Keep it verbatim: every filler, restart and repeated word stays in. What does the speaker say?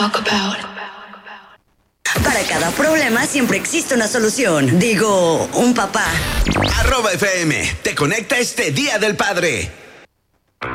talk about. Para cada problema siempre existe una solución. Digo, un papá. Arroba F M te conecta este Día del Padre.